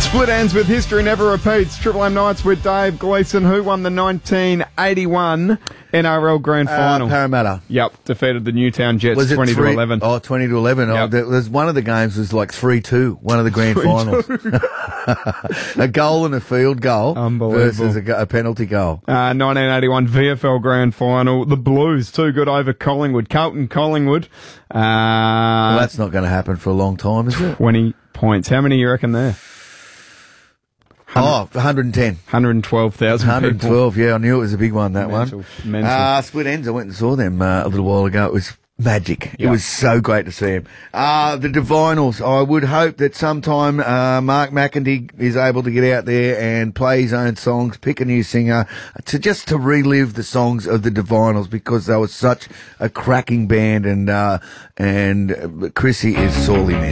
Split ends with history never repeats. Triple M Nights with Dave Gleeson, who won the 1981 NRL Grand Final. Parramatta. Yep, defeated the Newtown Jets Was it 20-11. 20-11. Yep. There's one of the games was like 3-2, one of the grand finals. A goal and a field goal versus a penalty goal. 1981 VFL Grand Final. The Blues, too good over Collingwood. Carlton Collingwood. Well, that's not going to happen for a long time, is it? 20 points. How many you reckon there? 110. 112,000 112, yeah, I knew it was a big one, that one. Mental. Split ends, I went and saw them a little while ago. It was magic. Yep. It was so great to see them. The Divinals, I would hope that sometime Mark McEntee is able to get out there and play his own songs, pick a new singer, to relive the songs of the Divinals, because they were such a cracking band, and Chrissy is sorely missed.